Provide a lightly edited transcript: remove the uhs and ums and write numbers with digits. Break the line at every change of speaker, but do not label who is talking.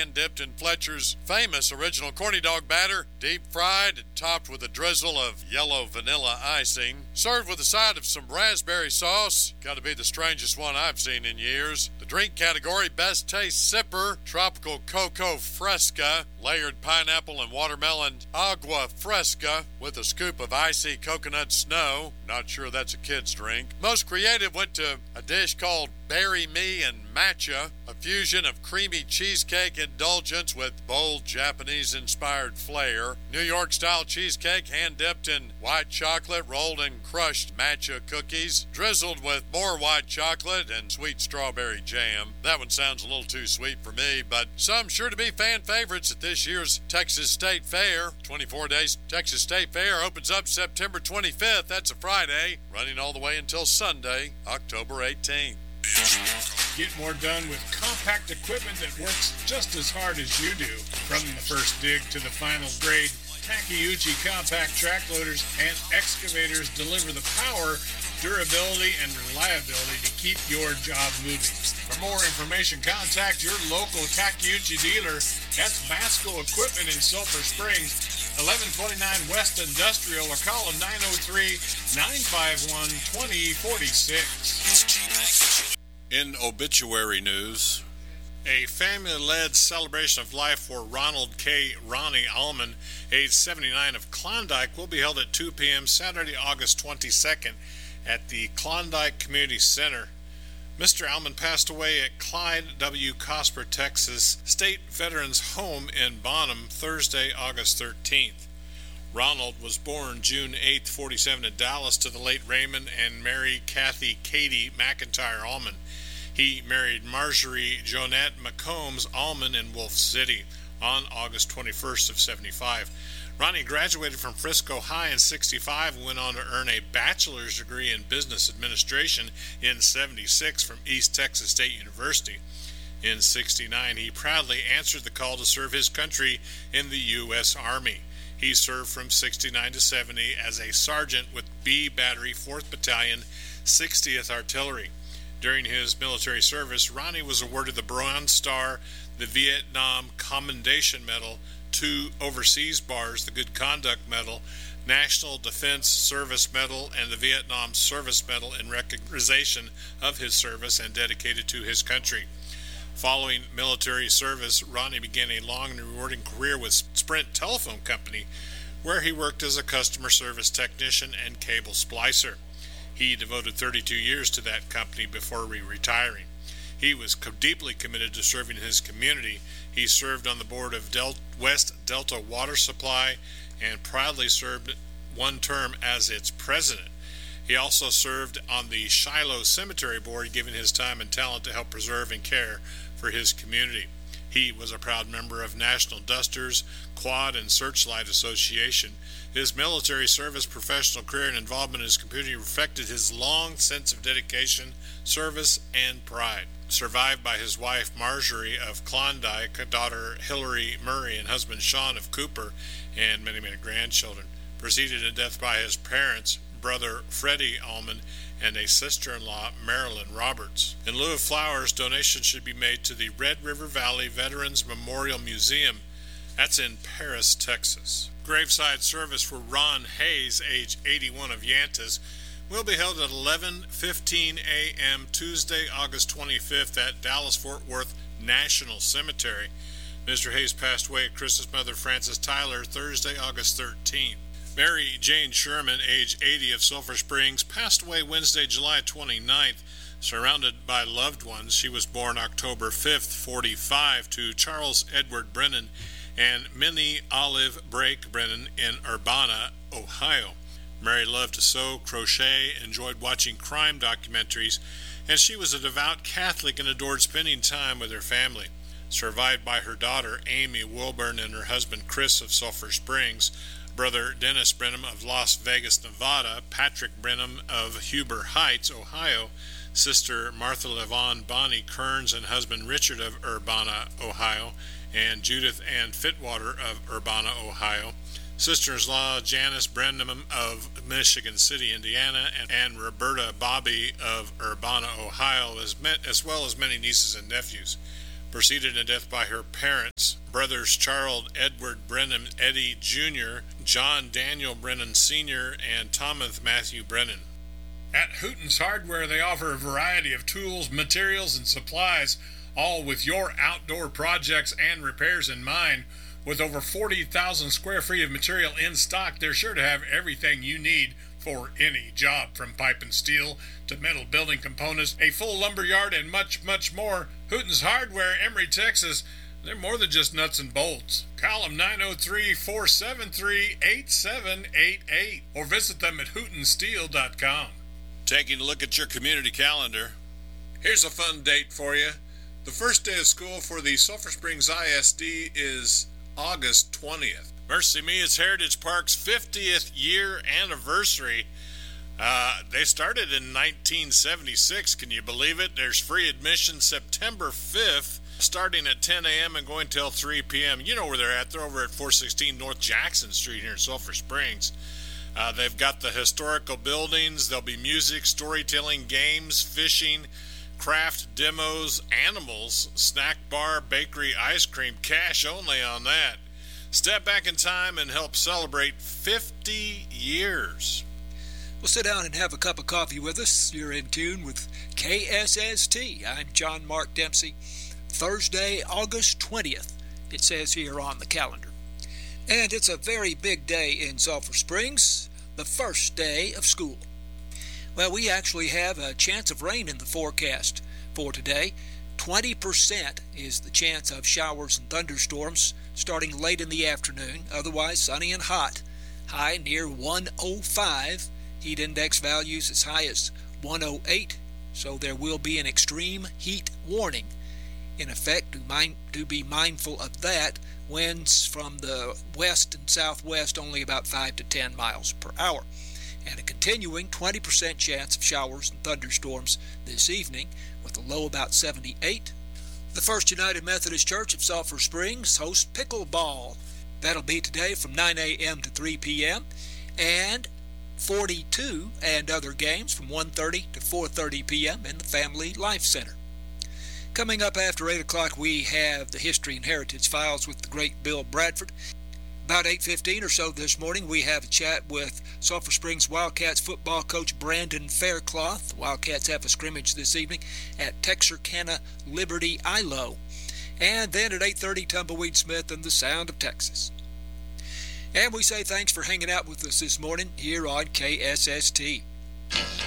hand-dipped in Fletcher's famous original corny dog batter, deep-fried and topped with a drizzle of yellow vanilla icing. Served with a side of some raspberry sauce. Got to be the strangest one I've seen in years. The drink category, best taste sipper, tropical cocoa fresca, layered pineapple and watermelon agua fresca with a scoop of icy coconut snow. Not sure that's a kid's drink. Most creative went to a dish called Berry Me and Matcha, a fusion of creamy cheesecake indulgence with bold Japanese-inspired flair. New York-style cheesecake hand-dipped in white chocolate, rolled in crushed matcha cookies, drizzled with more white chocolate and sweet strawberry jam. That one sounds a little too sweet for me, but some sure to be fan favorites at this year's Texas State Fair. 24 days Texas State Fair opens up September 25th. That's a Friday, running all the way until Sunday, October 18th.
Get more done with compact equipment that works just as hard as you do. From the first dig to the final grade, Takeuchi compact track loaders and excavators deliver the power, durability, and reliability to keep your job moving. For more information, contact your local Takeuchi dealer. That's Masco Equipment in Sulphur Springs, 1129 West Industrial, or call them 903-951-2046.
In obituary news, a family-led celebration of life for Ronald K. Ronnie Allman, age 79, of Klondike, will be held at 2 p.m. Saturday, August 22nd at the Klondike Community Center. Mr. Allman passed away at Clyde W. Cosper, Texas State Veterans Home in Bonham Thursday, August 13th. Ronald was born June 8, 47 in Dallas to the late Raymond and Mary Kathy Katie McIntyre Allman. He married Marjorie Jonette McCombs Allman in Wolf City on August 21st of 75. Ronnie graduated from Frisco High in 65 and went on to earn a bachelor's degree in business administration in 76 from East Texas State University. In 69, he proudly answered the call to serve his country in the U.S. Army. He served from 69 to 70 as a sergeant with B Battery, 4th Battalion, 60th Artillery. During his military service, Ronnie was awarded the Bronze Star, the Vietnam Commendation Medal, 2 Overseas Bars, the Good Conduct Medal, National Defense Service Medal, and the Vietnam Service Medal in recognition of his service and dedicated to his country. Following military service, Ronnie began a long and rewarding career with Sprint Telephone Company, where he worked as a customer service technician and cable splicer. He devoted 32 years to that company before retiring. He was deeply committed to serving his community. He served on the board of West Delta Water Supply and proudly served one term as its president. He also served on the Shiloh Cemetery Board, giving his time and talent to help preserve and care for his community. He was a proud member of National Dusters, Quad, and Searchlight Association. His military service, professional career, and involvement in his community reflected his long sense of dedication, service, and pride. Survived by his wife Marjorie of Klondike, daughter Hillary Murray, and husband Sean of Cooper, and many, many grandchildren. Preceded in death by his parents, brother Freddie Allman, and a sister-in-law, Marilyn Roberts. In lieu of flowers, donations should be made to the Red River Valley Veterans Memorial Museum. That's in Paris, Texas. Graveside service for Ron Hayes, age 81, of Yantas, will be held at 11:15 a.m. Tuesday, August 25th at Dallas-Fort Worth National Cemetery. Mr. Hayes passed away at Chris's mother, Frances Tyler, Thursday, August 13th. Mary Jane Sherman, age 80, of Sulphur Springs, passed away Wednesday, July 29th. Surrounded by loved ones, she was born October 5th, 45, to Charles Edward Brennan and Minnie Olive Brake Brennan in Urbana, Ohio. Mary loved to sew, crochet, enjoyed watching crime documentaries, and she was a devout Catholic and adored spending time with her family. Survived by her daughter, Amy Wilburn, and her husband, Chris, of Sulphur Springs, brother Dennis Brenham of Las Vegas, Nevada, Patrick Brenham of Huber Heights, Ohio, sister Martha Levon Bonnie Kearns, and husband Richard of Urbana, Ohio, and Judith Ann Fitwater of Urbana, Ohio, sisters-in-law Janice Brenham of Michigan City, Indiana, and Roberta Bobby of Urbana, Ohio, as well as many nieces and nephews. preceded in death by her parents, brothers Charles Edward Brennan Eddy Jr., John Daniel Brennan Sr., and Thomas Matthew Brennan.
At Hooten's Hardware, they offer a variety of tools, materials, and supplies, all with your outdoor projects and repairs in mind. With over 40,000 square feet of material in stock, they're sure to have everything you need for any job, from pipe and steel to metal building components, a full lumber yard, and much, much more. Hooten's Hardware, Emory, Texas. They're more than just nuts and bolts. Call them 903-473-8788 or visit them at hootensteel.com.
Taking a look at your community calendar.
Here's a fun date for you. The first day of school for the Sulphur Springs ISD is August 20th.
Mercy Me, it's Heritage Park's 50th year anniversary. They started in 1976. Can you believe it? There's free admission September 5th, starting at 10 a.m. and going till 3 p.m. You know where they're at. They're over at 416 North Jackson Street here in Sulphur Springs. They've got the historical buildings. There'll be music, storytelling, games, fishing, craft demos, animals, snack bar, bakery, ice cream, cash only on that. Step back in time and help celebrate 50 years.
Well, sit down and have a cup of coffee with us. You're in tune with KSST. I'm John Mark Dempsey. Thursday, August 20th, it says here on the calendar. And it's a very big day in Sulphur Springs, the first day of school. Well, we actually have a chance of rain in the forecast for today. 20% is the chance of showers and thunderstorms starting late in the afternoon. Otherwise, sunny and hot. High near 105. Heat index values as high as 108. So there will be an extreme heat warning. In effect, do be mindful of that. Winds from the west and southwest only about 5 to 10 miles per hour. And a continuing 20% chance of showers and thunderstorms this evening, with a low about 78. The First United Methodist Church of Sulphur Springs hosts pickleball. That'll be today from 9 a.m. to 3 p.m. and 42 and other games from 1:30 to 4:30 p.m. in the Family Life Center. Coming up after 8 o'clock, we have the History and Heritage Files with the great Bill Bradford. About 8:15 or so this morning, we have a chat with Sulphur Springs Wildcats football coach Brandon Faircloth. The Wildcats have a scrimmage this evening at Texarkana Liberty ILO. And then at 8:30, Tumbleweed Smith and the Sound of Texas. And we say thanks for hanging out with us this morning here on KSST.